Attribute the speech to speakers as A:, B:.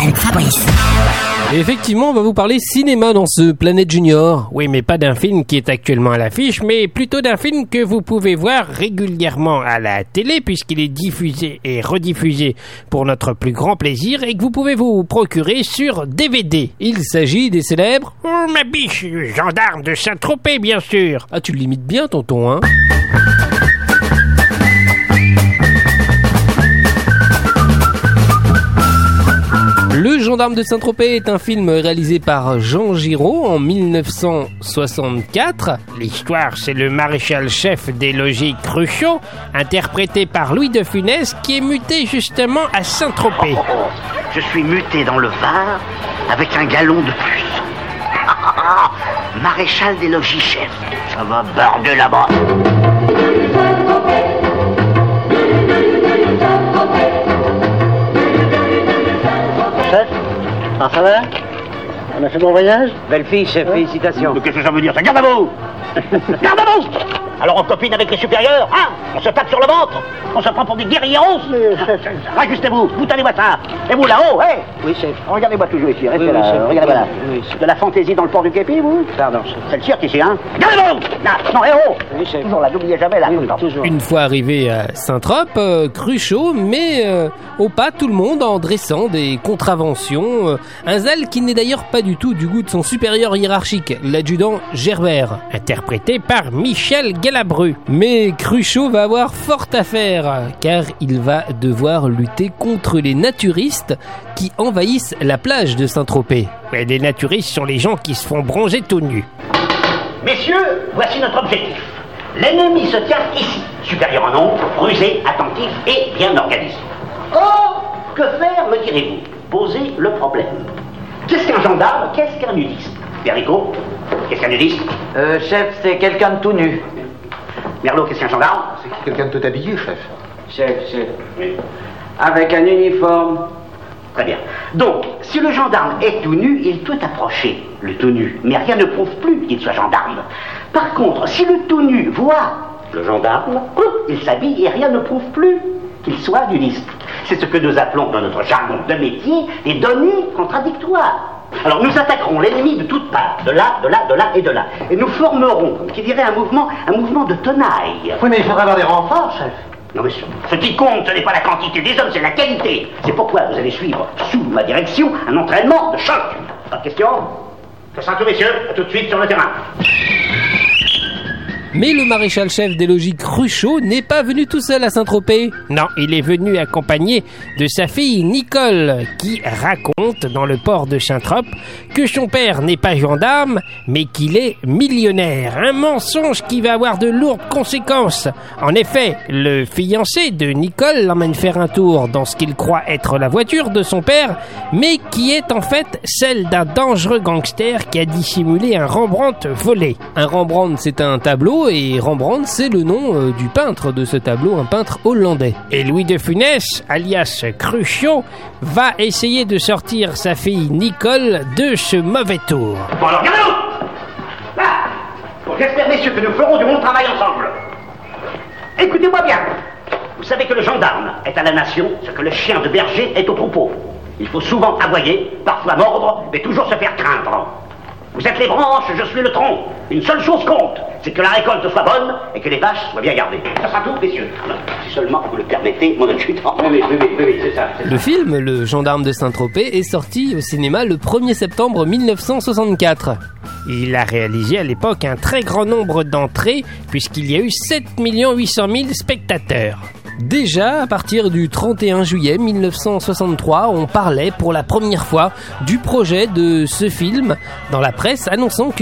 A: avec Fabrice.
B: Et effectivement, on va vous parler cinéma dans ce Planète Junior. Oui, mais pas d'un film qui est actuellement à l'affiche, mais plutôt d'un film que vous pouvez voir régulièrement à la télé, puisqu'il est diffusé et rediffusé pour notre plus grand plaisir, et que vous pouvez vous procurer sur DVD. Il s'agit des célèbres...
C: Oh, ma biche, gendarme de Saint-Tropez, bien sûr.
B: Ah, tu l'imites bien, tonton, hein? Le Gendarme de Saint-Tropez est un film réalisé par Jean Giraud en 1964.
C: L'histoire, c'est le maréchal-chef des logis Cruchot, interprété par Louis de Funès, qui est muté justement à Saint-Tropez.
D: Je suis muté dans le Var avec un galon de plus. Maréchal des logis chefs. Ça va barder là-bas. Chef, ça va? On a fait bon voyage?
E: Belle fille, chef, félicitations.
D: Qu'est-ce que ça veut dire ça? Garde à vous! Garde à vous! Alors on copine avec les supérieurs, hein? On se tape sur le ventre? On se prend pour des guérilleros? Rajustez-vous, boutonez-moi ça! Et vous là-haut, hé?
E: Oui, chef.
D: Regardez-moi toujours ici, restez
E: Oui,
D: là,
E: chef.
D: regardez-moi là.
E: Oui, chef.
D: De la fantaisie dans le port du képi, vous?
E: Pardon, chef.
D: C'est le cirque ici, hein? Regardez-vous! Non, héros!
E: Oui, chef.
D: Toujours là, n'oubliez jamais là, tout le temps.
E: Toujours.
B: Une fois arrivé à Saint-Trope, Cruchot met au pas tout le monde en dressant des contraventions. Un zèle qui n'est d'ailleurs pas du tout du goût de son supérieur hiérarchique, l'adjudant Gerbert,
C: Interprété par Michel Galabru.
B: Mais Cruchot va avoir fort à faire, car il va devoir lutter contre les naturistes qui envahissent la plage de Saint-Tropez.
C: Mais les naturistes sont les gens qui se font bronzer tout nus.
D: Messieurs, voici notre objectif. L'ennemi se tient ici, supérieur en nombre, rusé, attentif et bien organisé. Or, que faire, me direz-vous? Poser le problème. Qu'est-ce qu'un gendarme? Qu'est-ce qu'un nudiste? Berrico, qu'est-ce qu'un nudiste?
E: Chef, c'est quelqu'un de tout nu.
D: Merlot, qu'est-ce qu'un gendarme?
F: C'est quelqu'un de tout habillé, chef.
E: Chef.
D: Oui.
E: Avec un uniforme.
D: Très bien. Donc, si le gendarme est tout nu, il peut approcher le tout nu, mais rien ne prouve plus qu'il soit gendarme. Par contre, si le tout nu voit le gendarme, il s'habille et rien ne prouve plus qu'il soit nudiste. C'est ce que nous appelons dans notre jargon de métier des données contradictoires. Alors nous attaquerons l'ennemi de toutes parts, de là et de là. Et nous formerons, qui dirait un mouvement de tenaille.
F: Oui, mais il faudra avoir des renforts, chef.
D: Non, monsieur, ce qui compte, ce n'est pas la quantité des hommes, c'est la qualité. C'est pourquoi vous allez suivre, sous ma direction, un entraînement de choc. Pas de question? Que ça tout, messieurs, à tout de suite sur le terrain.
B: Mais le maréchal-chef des logis Cruchot n'est pas venu tout seul à Saint-Tropez.
C: Non, il est venu accompagné de sa fille Nicole, qui raconte dans le port de Saint-Trope que son père n'est pas gendarme, mais qu'il est millionnaire. Un mensonge qui va avoir de lourdes conséquences. En effet, le fiancé de Nicole l'emmène faire un tour dans ce qu'il croit être la voiture de son père, mais qui est en fait celle d'un dangereux gangster qui a dissimulé un Rembrandt volé.
B: Un Rembrandt, c'est un tableau, et Rembrandt, c'est le nom du peintre de ce tableau, un peintre hollandais.
C: Et Louis de Funès, alias Cruchot, va essayer de sortir sa fille Nicole de ce mauvais tour.
D: Bon alors, regardez-vous! Là! Bon, j'espère, messieurs, que nous ferons du bon travail ensemble. Écoutez-moi bien. Vous savez que le gendarme est à la nation ce que le chien de berger est au troupeau. Il faut souvent aboyer, parfois mordre, mais toujours se faire craindre. Vous êtes les branches, je suis le tronc. Une seule chose compte, c'est que la récolte soit bonne et que les vaches soient bien gardées. Ça sera tout, messieurs. Si seulement vous le permettez, mon adjudant. Oui, c'est ça.
B: Le film, Le Gendarme de Saint-Tropez, est sorti au cinéma le 1er septembre 1964.
C: Il a réalisé à l'époque un très grand nombre d'entrées, puisqu'il y a eu 7 800 000 spectateurs.
B: Déjà, à partir du 31 juillet 1963, on parlait pour la première fois du projet de ce film dans la presse, annonçant que